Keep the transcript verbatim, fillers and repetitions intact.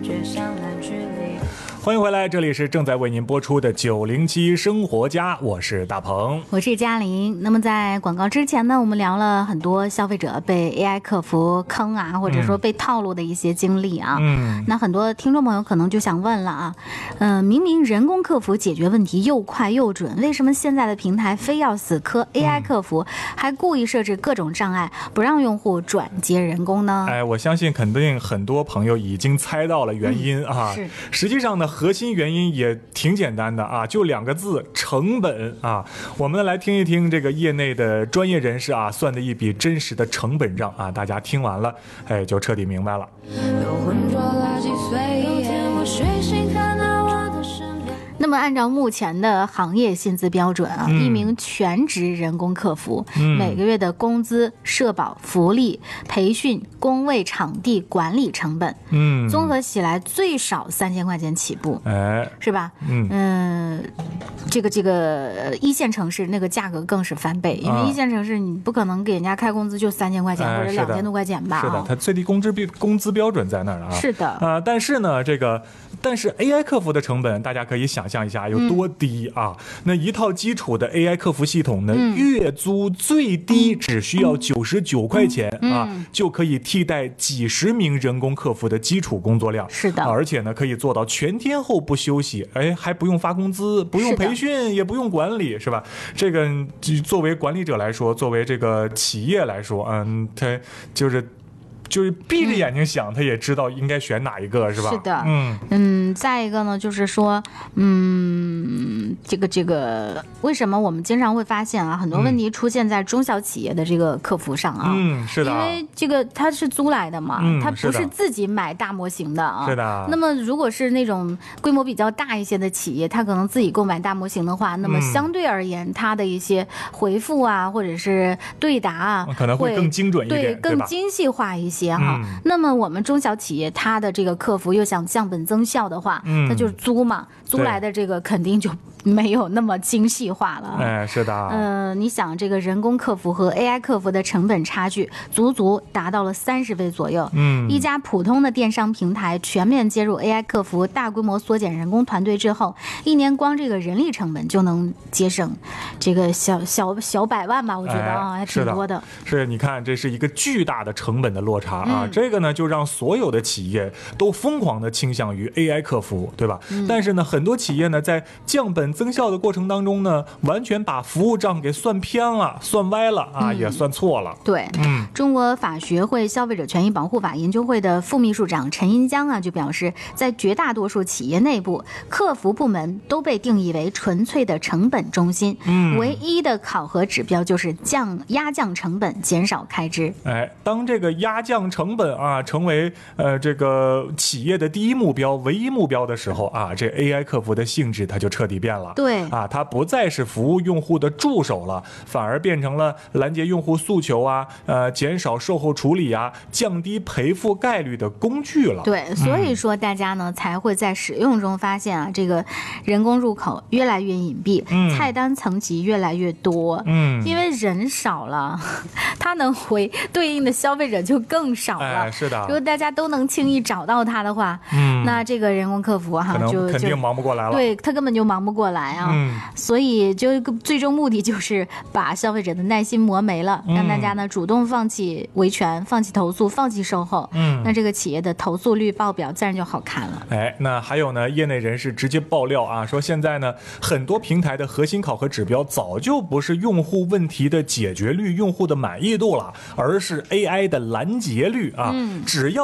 却像烂距离。 欢迎回来，这里是正在为您播出的九零七生活家，我是大鹏， 我是嘉玲。那么在广告之前呢，我们聊了很多消费者被 A I 客服坑啊，或者说被套路的一些经历啊。嗯，那很多听众朋友可能就想问了啊，呃，明明人工客服解决问题又快又准，为什么现在的平台非要死磕 A I 客服，嗯、还故意设置各种障碍，不让用户转接人工呢？ 哎，我相信肯定很多朋友已经猜到了原因、嗯、啊。是，实际上呢，核心原因也挺简单的啊，就两个字：成本啊。我们来听一听这个业内的专业人士啊算的一笔真实的成本账啊，大家听完了，哎，就彻底明白了。 那么按照目前的行业薪资标准啊，嗯、一名全职人工客服、嗯、每个月的工资、社保、福利、培训、工位、场地管理成本，嗯，综合起来最少三千块钱起步，哎，是吧？嗯嗯、呃，这个这个一线城市那个价格更是翻倍，因为一线城市你不可能给人家开工资就三千块钱、哎、或者两千多块钱吧？ 是的，它最低工资标工资标准在那儿啊。 是的啊、 呃，但是呢，这个但是 A I 客服的成本，大家可以想象一下有多低啊！嗯、那一套基础的 A I 客服系统呢，嗯、月租最低只需要九十九块钱、嗯、啊，就可以替代几十名人工客服的基础工作量。 是的， 而且呢，可以做到全天候不休息，哎，还不用发工资，不用培训，也不用管理，是吧？这个作为管理者来说，作为这个企业来说，嗯，它就是。就是闭着眼睛想，嗯、他也知道应该选哪一个，是吧？ 是的，嗯嗯。再一个呢，就是说，嗯，这个这个，为什么我们经常会发现啊，很多问题出现在中小企业的这个客服上啊？ 嗯，是的。 因为这个它是租来的嘛，嗯、它不是自己买大模型的啊。 是的。 那么，如果是那种规模比较大一些的企业，它可能自己购买大模型的话，那么相对而言，它的一些回复啊，或者是对答啊， 可能会更精准一点， 对，更精细化一些。哈，嗯、那么我们中小企业它的这个客服又想降本增效的话，嗯、那就是租嘛，租来的这个肯定就没有那么精细化了。 哎，是的。 呃，你想这个人工客服和 A I 客服的成本差距足足达到了三十倍左右。嗯，一家普通的电商平台全面接入 A I 客服，大规模缩减人工团队之后，一年光这个人力成本就能节省这个小小小百万吧？我觉得啊， 哎、 还挺多的。 是的，是，你看这是一个巨大的成本的落差。啊，这个呢就让所有的企业都疯狂的倾向于 A I 客服，对吧？嗯、但是呢，很多企业呢在降本增效的过程当中呢，完全把服务账给算偏了、算歪了啊，嗯、也算错了。 对，嗯，中国法学会消费者权益保护法研究会的副秘书长陈银江啊就表示，在绝大多数企业内部，客服部门都被定义为纯粹的成本中心，嗯，唯一的考核指标就是降压降成本，减少开支。 哎，当这个压降成本啊成为呃这个企业的第一目标、唯一目标的时候啊，这 A I 客服的性质它就彻底变了。 对啊，它不再是服务用户的助手了，反而变成了拦截用户诉求啊、呃减少售后处理啊、降低赔付概率的工具了。 对，所以说大家呢、嗯、才会在使用中发现啊，这个人工入口越来越隐蔽，嗯、菜单层级越来越多，嗯，因为人少了，它能回对应的消费者就更少了。 哎，是的。 如果大家都能轻易找到它的话，嗯，那这个人工客服哈就肯定忙不过来了。 对，他根本就忙不过来啊。嗯，所以就最终目的就是把消费者的耐心磨没了，嗯、让大家呢主动放弃维权、放弃投诉、放弃售后。嗯，那这个企业的投诉率报表自然就好看了。 哎，那还有呢，业内人士直接爆料啊，说现在呢很多平台的核心考核指标早就不是用户问题的解决率、用户的满意度了，而是 A I 的拦截率啊。嗯，只要